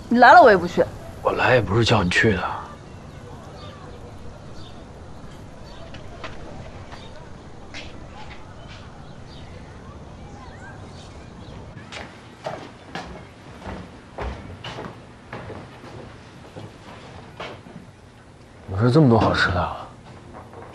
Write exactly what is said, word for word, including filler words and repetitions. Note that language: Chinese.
你来了我也不去。 我来也不是叫你去的。我说这么多好吃的。